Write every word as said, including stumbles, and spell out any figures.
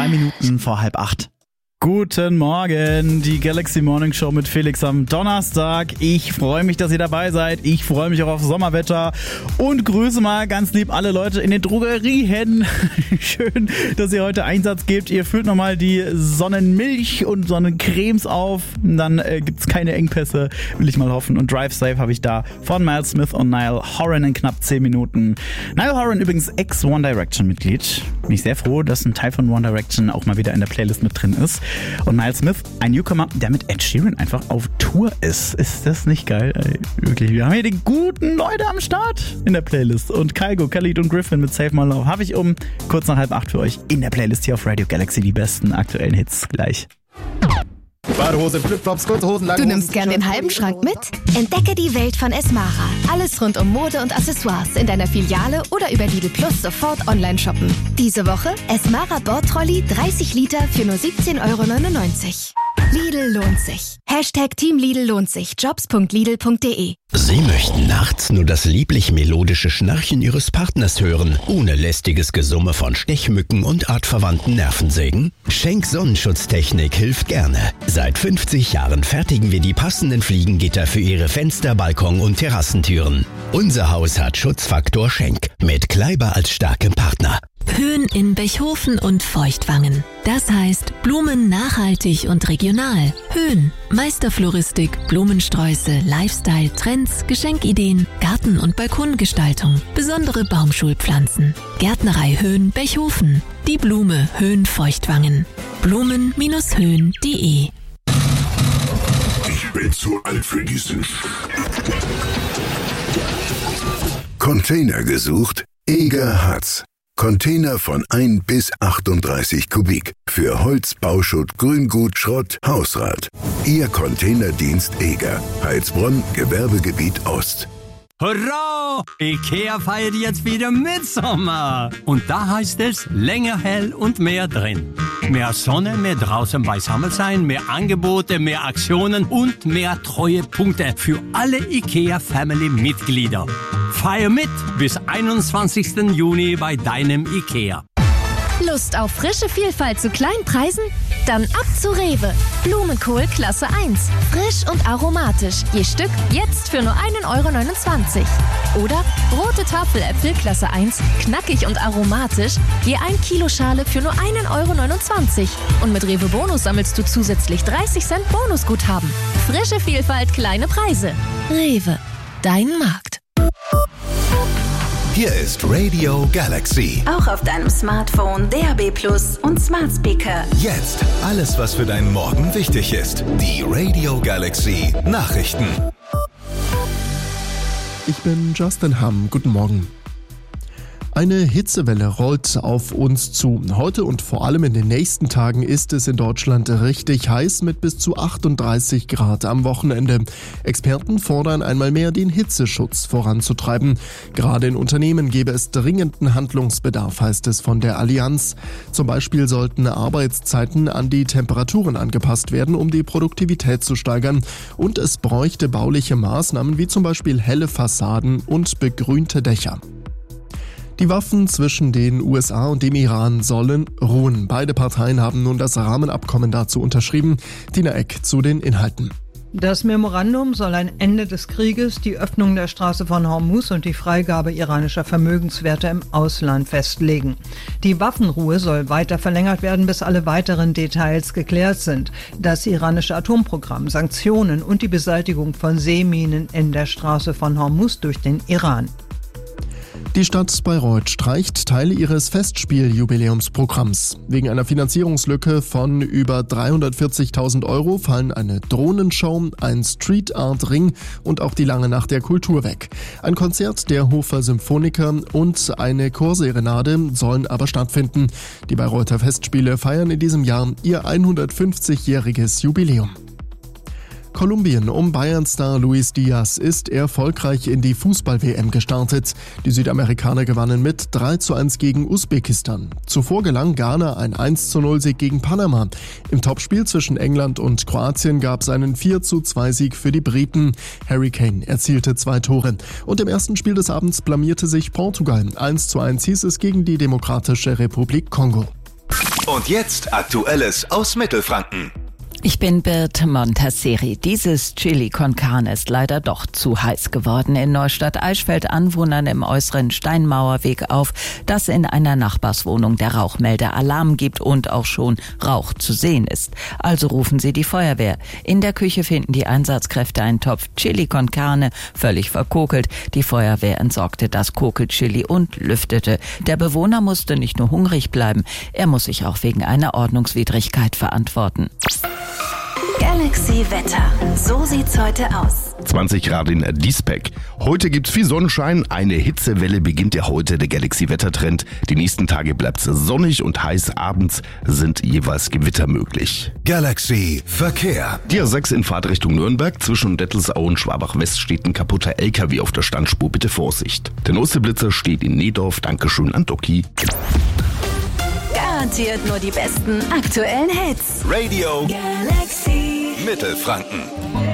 Zwei Minuten vor halb acht. Guten Morgen, die Galaxy Morning Show mit Felix am Donnerstag. Ich freue mich, dass ihr dabei seid. Ich freue mich auch auf Sommerwetter und grüße mal ganz lieb alle Leute in den Drogerieläden. Schön, dass ihr heute Einsatz gebt. Ihr füllt nochmal die Sonnenmilch und Sonnencremes auf. Dann äh, gibt's keine Engpässe, will ich mal hoffen. Und Drive Safe habe ich da von Miles Smith und Niall Horan in knapp zehn Minuten. Niall Horan übrigens Ex-One Direction Mitglied. Bin ich sehr froh, dass ein Teil von One Direction auch mal wieder in der Playlist mit drin ist. Und Miles Smith, ein Newcomer, der mit Ed Sheeran einfach auf Tour ist. Ist das nicht geil? Ey, wirklich, wir haben hier die guten Leute am Start in der Playlist. Und Kygo, Khalid und Griffin mit Save My Love habe ich um kurz nach halb acht für euch in der Playlist hier auf Radio Galaxy. Die besten aktuellen Hits gleich. Badehose, Flipflops, kurze Hosen, lange Du nimmst gern den halben Schrank mit? Entdecke die Welt von Esmara. Alles rund um Mode und Accessoires in deiner Filiale oder über Lidl Plus sofort online shoppen. Diese Woche Esmara Bordtrolley dreißig Liter für nur siebzehn Euro neunundneunzig. Lidl lohnt sich. Hashtag Team Lidl lohnt sich. Jobs punkt lidl punkt de. Sie möchten nachts nur das lieblich-melodische Schnarchen Ihres Partners hören, ohne lästiges Gesumme von Stechmücken und artverwandten Nervensägen? Schenk Sonnenschutztechnik hilft gerne. Seit fünfzig Jahren fertigen wir die passenden Fliegengitter für Ihre Fenster, Balkon und Terrassentüren. Unser Haus hat Schutzfaktor Schenk mit Kleiber als starkem Partner. Höhen in Bechhofen und Feuchtwangen. Das heißt Blumen nachhaltig und regional. Höhen, Meisterfloristik, Blumensträuße, Lifestyle, Trends, Geschenkideen, Garten- und Balkongestaltung, besondere Baumschulpflanzen. Gärtnerei Höhen Bechhofen. Die Blume Höhen Feuchtwangen. Blumen Höhen punkt de. Ich bin zu alt für diesen Sch... Container gesucht? Eger hat's. Container von ein bis achtunddreißig Kubik. Für Holz, Bauschutt, Grüngut, Schrott, Hausrat. Ihr Containerdienst Eger. Heilsbronn, Gewerbegebiet Ost. Hurra! Ikea feiert jetzt wieder Mitsommer. Und da heißt es länger hell und mehr drin. Mehr Sonne, mehr draußen beisammen sein, mehr Angebote, mehr Aktionen und mehr Treuepunkte für alle Ikea-Family-Mitglieder. Feier mit bis einundzwanzigsten Juni bei deinem Ikea. Lust auf frische Vielfalt zu kleinen Preisen? Dann ab zu Rewe. Blumenkohl Klasse eins. Frisch und aromatisch. Je Stück jetzt für nur ein Euro neunundzwanzig. Oder rote Tafeläpfel Klasse eins. Knackig und aromatisch. Je ein Kilo Schale für nur ein Euro neunundzwanzig. Und mit Rewe Bonus sammelst du zusätzlich dreißig Cent Bonusguthaben. Frische Vielfalt, kleine Preise. Rewe. Dein Markt. Hier ist Radio Galaxy. Auch auf deinem Smartphone, D A B Plus und Smart Speaker. Jetzt alles, was für deinen Morgen wichtig ist. Die Radio Galaxy Nachrichten. Ich bin Justin Hamm. Guten Morgen. Eine Hitzewelle rollt auf uns zu. Heute und vor allem in den nächsten Tagen ist es in Deutschland richtig heiß mit bis zu achtunddreißig Grad am Wochenende. Experten fordern einmal mehr, den Hitzeschutz voranzutreiben. Gerade in Unternehmen gäbe es dringenden Handlungsbedarf, heißt es von der Allianz. Zum Beispiel sollten Arbeitszeiten an die Temperaturen angepasst werden, um die Produktivität zu steigern. Und es bräuchte bauliche Maßnahmen wie zum Beispiel helle Fassaden und begrünte Dächer. Die Waffen zwischen den U S A und dem Iran sollen ruhen. Beide Parteien haben nun das Rahmenabkommen dazu unterschrieben. Tina Eck zu den Inhalten. Das Memorandum soll ein Ende des Krieges, die Öffnung der Straße von Hormuz und die Freigabe iranischer Vermögenswerte im Ausland festlegen. Die Waffenruhe soll weiter verlängert werden, bis alle weiteren Details geklärt sind. Das iranische Atomprogramm, Sanktionen und die Beseitigung von Seeminen in der Straße von Hormuz durch den Iran. Die Stadt Bayreuth streicht Teile ihres Festspiel-Jubiläumsprogramms. Wegen einer Finanzierungslücke von über dreihundertvierzigtausend Euro fallen eine Drohnenshow, ein Street-Art-Ring und auch die Lange Nacht der Kultur weg. Ein Konzert der Hofer Symphoniker und eine Chorserenade sollen aber stattfinden. Die Bayreuther Festspiele feiern in diesem Jahr ihr hundertfünfzigjähriges Jubiläum. Kolumbien um Bayern-Star Luis Diaz ist erfolgreich in die Fußball-W M gestartet. Die Südamerikaner gewannen mit drei zu eins gegen Usbekistan. Zuvor gelang Ghana ein eins zu null Sieg gegen Panama. Im Topspiel zwischen England und Kroatien gab es einen vier zu zwei Sieg für die Briten. Harry Kane erzielte zwei Tore. Und im ersten Spiel des Abends blamierte sich Portugal. eins zu eins hieß es gegen die Demokratische Republik Kongo. Und jetzt Aktuelles aus Mittelfranken. Ich bin Birte Montasseri. Dieses Chili con Carne ist leider doch zu heiß geworden. In Neustadt-Aisch fällt Anwohnern im äußeren Steinmauerweg auf, dass in einer Nachbarswohnung der Rauchmelder Alarm gibt und auch schon Rauch zu sehen ist. Also rufen sie die Feuerwehr. In der Küche finden die Einsatzkräfte einen Topf Chili con Carne, völlig verkokelt. Die Feuerwehr entsorgte das Kokelchili und lüftete. Der Bewohner musste nicht nur hungrig bleiben, er muss sich auch wegen einer Ordnungswidrigkeit verantworten. Galaxy Wetter. So sieht's heute aus. zwanzig Grad in Diesbeck. Heute gibt's viel Sonnenschein. Eine Hitzewelle beginnt ja heute, der Galaxy-Wettertrend. Die nächsten Tage bleibt's sonnig und heiß. Abends sind jeweils Gewitter möglich. Galaxy Verkehr. Die A sechs in Fahrtrichtung Nürnberg. Zwischen Dettelsau und Schwabach-West steht ein kaputter L K W auf der Standspur. Bitte Vorsicht. Der neueste Blitzer steht in Nehdorf. Dankeschön an Doki. Garantiert nur die besten aktuellen Hits. Radio Galaxy Mittelfranken.